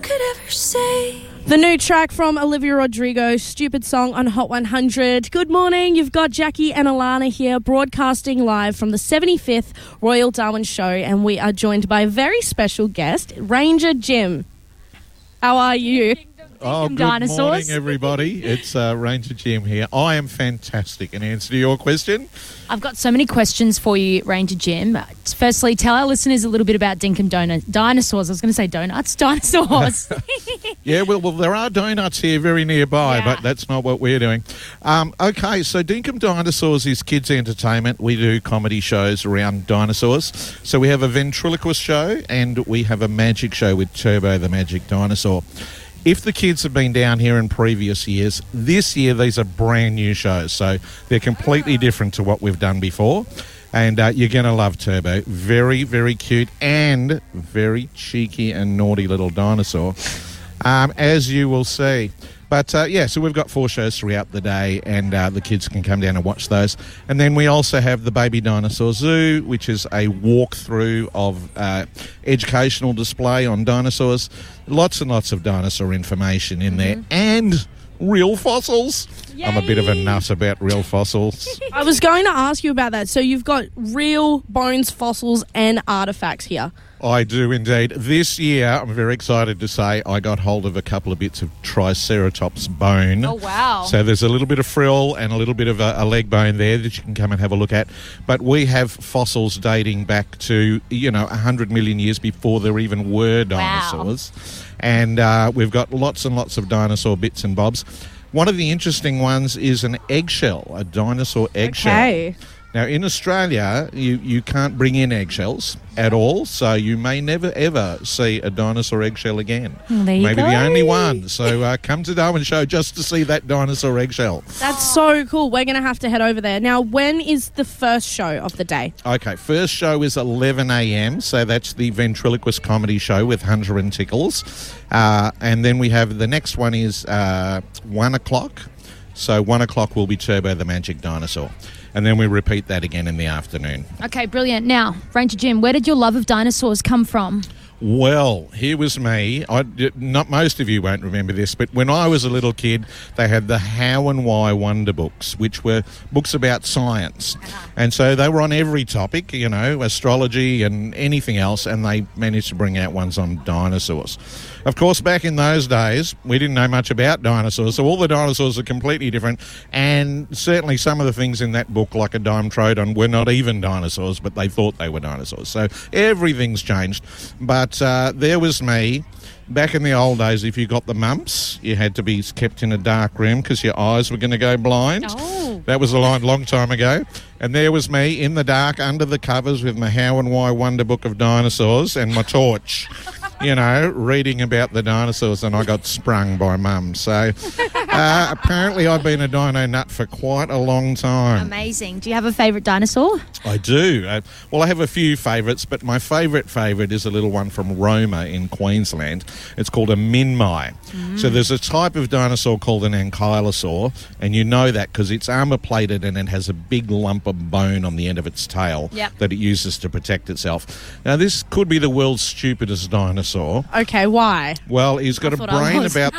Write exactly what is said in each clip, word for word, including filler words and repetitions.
could ever say. The new track from Olivia Rodrigo, Stupid Song on Hot one hundred. Good morning, you've got Jackie and Alana here broadcasting live from the seventy-fifth Royal Darwin Show, and we are joined by a very special guest, Ranger Jim. How are you? Oh, good dinosaurs. morning, everybody. It's uh, Ranger Jim here. I am fantastic. In answer to your question, I've got so many questions for you, Ranger Jim. Firstly, tell our listeners a little bit about Dinkum Donut Dinosaurs. I was going to say donuts, dinosaurs. yeah, well, well, there are donuts here very nearby, Yeah. but that's not what we're doing. Um, okay, so Dinkum Dinosaurs is kids' entertainment. We do comedy shows around dinosaurs. So we have a ventriloquist show and we have a magic show with Turbo the Magic Dinosaur. If the kids have been down here in previous years, this year these are brand new shows, so they're completely different to what we've done before. And uh, you're going to love Turbo. Very, very cute and very cheeky and naughty little dinosaur, um, as you will see. But, uh, yeah, so we've got four shows throughout the day, and uh, the kids can come down and watch those. And then we also have the Baby Dinosaur Zoo, which is a walkthrough of uh, educational display on dinosaurs. Lots and lots of dinosaur information in there. And real fossils. Yay. I'm a bit of a nut about real fossils. I was going to ask you about that. So you've got real bones, fossils, and artefacts here. I do indeed. This year, I'm very excited to say I got hold of a couple of bits of Triceratops bone. Oh, wow. So there's a little bit of frill and a little bit of a, a leg bone there that you can come and have a look at. But we have fossils dating back to, you know, one hundred million years before there even were dinosaurs. Wow. And uh, we've got lots and lots of dinosaur bits and bobs. One of the interesting ones is an eggshell, a dinosaur eggshell. Okay. Now, in Australia, you, you can't bring in eggshells at all, so you may never, ever see a dinosaur eggshell again. Well, there you Maybe go. the only one. So uh, come to Darwin Show just to see that dinosaur eggshell. That's so cool. We're going to have to head over there. Now, when is the first show of the day? Okay, first show is eleven a.m, so that's the ventriloquist comedy show with Hunter and Tickles. Uh, and then we have the next one is uh, one o'clock. So one o'clock will be Turbo the Magic Dinosaur. And then we repeat that again in the afternoon. Okay, brilliant. Now, Ranger Jim, where did your love of dinosaurs come from? Well, here was me. I, not most of you won't remember this, but when I was a little kid, they had the How and Why Wonder Books, which were books about science. And so they were on every topic, you know, astrology and anything else, and they managed to bring out ones on dinosaurs. Of course, back in those days, we didn't know much about dinosaurs, so all the dinosaurs are completely different, and certainly some of the things in that book, like a Dimetrodon, were not even dinosaurs, but they thought they were dinosaurs. So everything's changed. But uh, there was me. Back in the old days, if you got the mumps, you had to be kept in a dark room because your eyes were going to go blind. Oh. That was a long, long time ago. And there was me in the dark under the covers with my How and Why Wonder Book of Dinosaurs and my torch, you know, reading about the dinosaurs, and I got sprung by mum. So uh, apparently I've been a dino nut for quite a long time. Amazing. Do you have a favourite dinosaur? I do. Uh, well, I have a few favourites, but my favourite favourite is a little one from Roma in Queensland. It's called a minmi. Mm. So there's a type of dinosaur called an ankylosaur, and you know that because it's armour-plated and it has a big lump of bone on the end of its tail Yep. that it uses to protect itself. Now, this could be the world's stupidest dinosaur. Okay, why? Well, he's got I a thought I brain was. about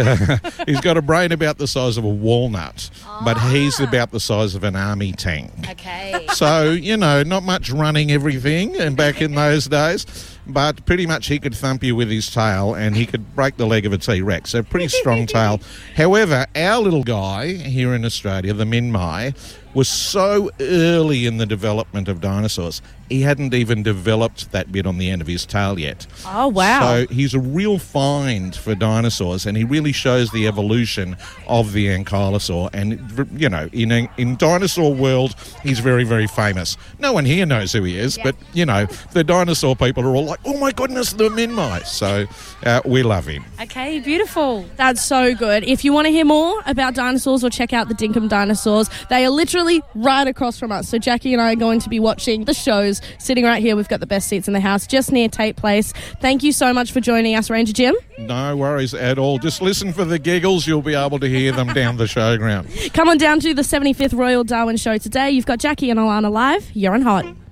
the he's got a brain about the size of a walnut, but he's about the size of an army tank. Okay. So, you know, not much running everything and back in those days, but pretty much he could thump you with his tail and he could break the leg of a T-Rex. So pretty strong tail. However, our little guy here in Australia, the minmi, was so early in the development of dinosaurs, he hadn't even developed that bit on the end of his tail yet. Oh, wow. So he's a real find for dinosaurs, and he really shows the evolution of the ankylosaur. And, you know, in in dinosaur world, he's very, very famous. No one here knows who he is, Yeah. but, you know, the dinosaur people are all like, oh, my goodness, the minmi. So uh, we love him. Okay, beautiful. That's so good. If you want to hear more about dinosaurs or check out the Dinkum Dinosaurs, they are literally right across from us. So Jackie and I are going to be watching the shows sitting right here. We've got the best seats in the house just near Tate Place. Thank you so much for joining us, Ranger Jim. No worries at all. Just listen for the giggles. You'll be able to hear them down the showground. Come on down to the seventy-fifth Royal Darwin Show today. You've got Jackie and Alana live. You're on Hot.